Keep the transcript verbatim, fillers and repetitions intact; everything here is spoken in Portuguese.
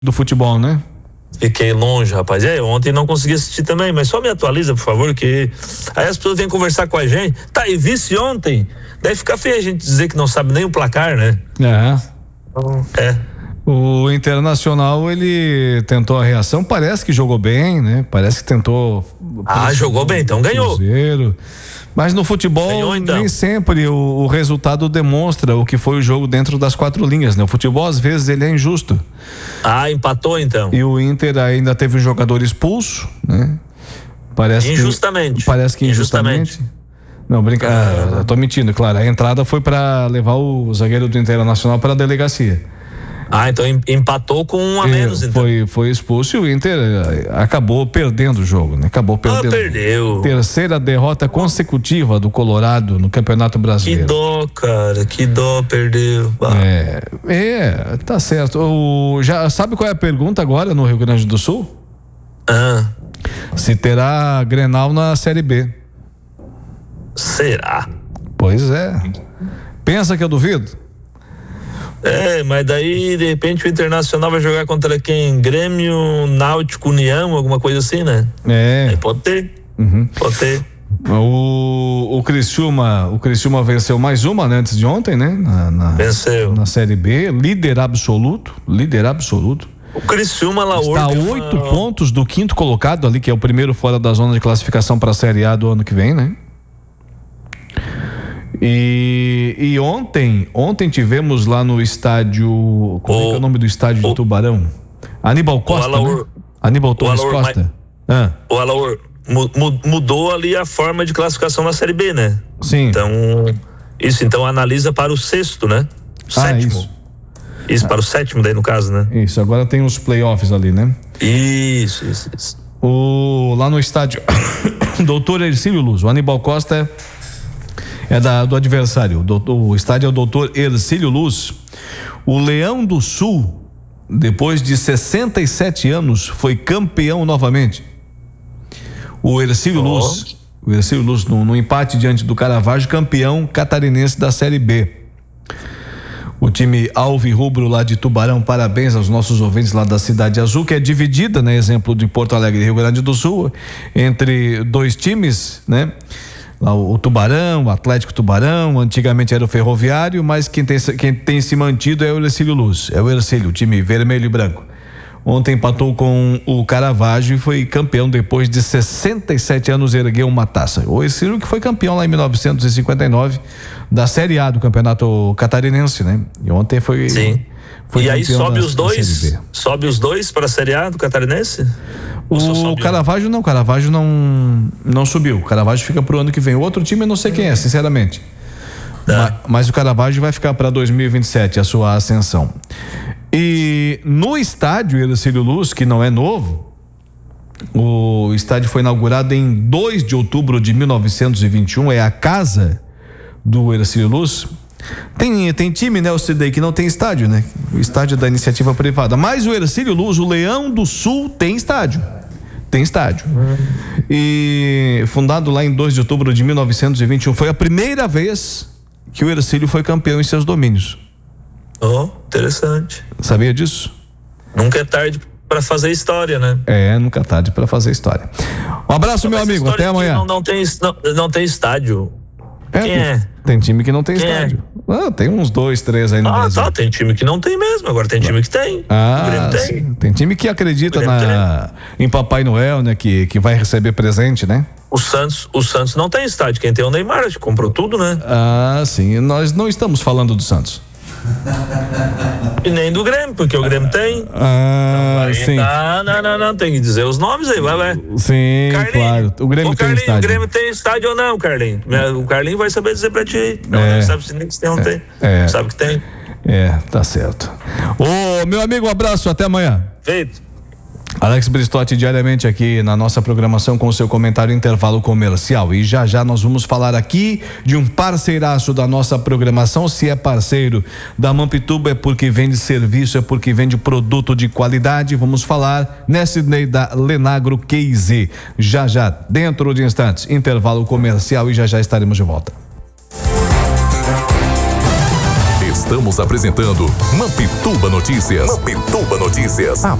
do futebol, né? Fiquei longe, rapaz. É, ontem não consegui assistir também, mas só me atualiza, por favor, que aí as pessoas vêm conversar com a gente. Tá, e vice ontem, daí fica feio a gente dizer que não sabe nem o placar, né? É. Então, é. O Internacional, ele tentou a reação, parece que jogou bem, né? Parece que tentou. Ah, jogou bem, então ganhou. Cruzeiro. Mas no futebol, ganhou, então. nem sempre o, o resultado demonstra o que foi o jogo dentro das quatro linhas, né? O futebol, às vezes, ele é injusto. Ah, empatou, então. E o Inter ainda teve um jogador expulso, né? Parece injustamente. Que, parece que injustamente. injustamente. Não, brinca, ah, eu tô mentindo, claro. A entrada foi para levar o zagueiro do Internacional para a delegacia. Ah, então empatou com um a menos, então. Foi, foi expulso e o Inter acabou perdendo o jogo, né? Acabou perdendo. Ah, perdeu. Terceira derrota consecutiva do Colorado no Campeonato Brasileiro. Que dó, cara, que dó, perdeu. Ah. É, é, tá certo. O, já sabe qual é a pergunta agora no Rio Grande do Sul? Ah. Se terá Grenal na Série B. Será? Pois é. Pensa que eu duvido? É, mas daí de repente o Internacional vai jogar contra quem? Grêmio, Náutico, União, alguma coisa assim, né? É. Aí pode ter. Uhum. Pode ter. O, o Criciúma, o Criciúma venceu mais uma, né, antes de ontem, né? Na, na, venceu. Na Série B, líder absoluto, líder absoluto. O Criciúma lá está a oito uma... pontos do quinto colocado ali, que é o primeiro fora da zona de classificação para a Série A do ano que vem, né? E, e ontem, ontem tivemos lá no estádio, como o, é que é o nome do estádio o, de Tubarão? Aníbal Costa, Alaor, né? Aníbal Torres Alaor, Costa. Mas, ah. O Alaor mudou ali a forma de classificação na Série B, né? Sim. Então, isso, então analisa para o sexto, né? Ah, sétimo. Isso, isso ah. para o sétimo daí no caso, né? Isso, agora tem os playoffs ali, né? Isso, isso, isso. O, lá no estádio Doutor Ercílio Luz, o Aníbal Costa é da, do adversário. O, o estádio é o Doutor Ercílio Luz. O Leão do Sul, depois de sessenta e sete anos, foi campeão novamente. O Ercílio oh. Luz, o Ercílio Luz no, no empate diante do Caravaggio, campeão catarinense da Série B. O time alvirrubro lá de Tubarão, parabéns aos nossos ouvintes lá da Cidade Azul, que é dividida, né, exemplo de Porto Alegre e Rio Grande do Sul, entre dois times, né? O Tubarão, o Atlético Tubarão, antigamente era o Ferroviário, mas quem tem, quem tem se mantido é o Ercílio Luz, é o Ercílio, o time vermelho e branco. Ontem empatou com o Caravaggio e foi campeão depois de sessenta e sete anos, ergueu uma taça. O Ercílio que foi campeão lá em mil novecentos e cinquenta e nove da Série A do Campeonato Catarinense, né? E ontem foi. Sim. Foi e aí sobe da, os dois, sobe os dois para a Série A do Catarinense? O Caravaggio não, o Caravaggio não, não subiu. O Caravaggio fica pro ano que vem. O outro time eu não sei quem é, sinceramente. Tá. Mas, mas o Caravaggio vai ficar para dois mil e vinte e sete, a sua ascensão. E no estádio Ercílio Luz, que não é novo, o estádio foi inaugurado em dois de outubro de mil novecentos e vinte e um, é a casa do Ercílio Luz. Tem, tem time, né, o C D I, que não tem estádio, né? O estádio da iniciativa privada. Mas o Ercílio Luz, o Leão do Sul, tem estádio. Tem estádio. E fundado lá em dois de outubro de mil novecentos e vinte e um, foi a primeira vez que o Ercílio foi campeão em seus domínios. Oh, interessante. Sabia disso? Nunca é tarde para fazer história, né? É, nunca é tarde para fazer história. Um abraço, não, meu amigo, até amanhã. Não, não, tem, não, não tem estádio. É, Quem tem, é? Tem time que não tem Quem estádio. É? Ah, tem uns dois, três aí no ah, Brasil. Ah, tá, tem time que não tem mesmo, agora tem time que tem. Ah, o Grêmio tem. Sim. Tem time que acredita na, em Papai Noel, né? Que, que vai receber presente, né? O Santos, o Santos não tem estádio, quem tem é o Neymar, que comprou tudo, né? Ah, sim, nós não estamos falando do Santos. E nem do Grêmio, porque o Grêmio tem. Ah, então, sim. Tá, não, não, não, tem que dizer os nomes aí, vai, vai. Sim, Carlinho, claro. O Grêmio Ô, tem Carlinho, estádio. O Grêmio tem estádio ou não, Carlinho? O Carlinho vai saber dizer pra ti. Não, é. não sabe se nem que tem ou não tem. É. Sabe que tem. É, tá certo. Ô, meu amigo, um abraço, até amanhã. Feito. Alex Bristotti diariamente aqui na nossa programação com o seu comentário intervalo comercial, e já já nós vamos falar aqui de um parceiraço da nossa programação. Se é parceiro da Mampituba é porque vende serviço, é porque vende produto de qualidade. Vamos falar nesse Sidney da Lenagro Case, já já, dentro de instantes, intervalo comercial, e já já estaremos de volta. Estamos apresentando Mampituba Notícias. Mampituba Notícias.